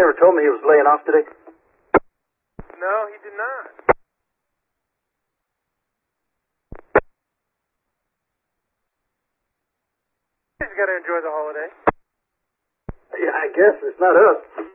never told me he was laying off today? No, he did not. He's got to enjoy the holiday. Yeah, I guess. It's not us.